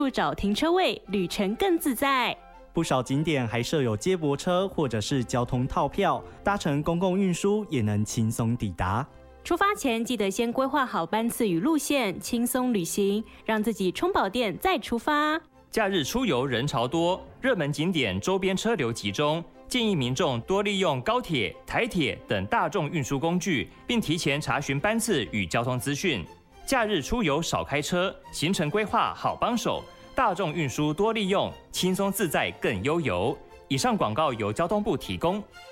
不找停车位，旅程更自在。 不少景点还设有接驳车或者是交通套票，搭乘公共运输也能轻松抵达。 出发前记得先规划好班次与路线，轻松旅行，让自己充饱电再出发。 假日出游人潮多，热门景点周边车流集中，建议民众多利用高铁、台铁等大众运输工具，并提前查询班次与交通资讯。假日出游少开车，行程规划好帮手，大众运输多利用，轻松自在更悠游。以上广告由交通部提供。